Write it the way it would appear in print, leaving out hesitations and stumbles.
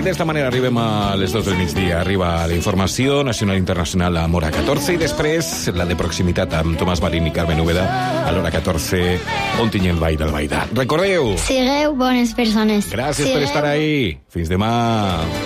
d'esta manera arribem a les 2 del migdia. Arriba la informació nacional i internacional a l'hora 14 i després la de proximitat amb Tomàs Marín i Carmen Úbeda a l'hora 14 on tinc el Ball del Baidà. Recordeu! Sigueu bones persones. Gràcies per estar ahí. Fins demà.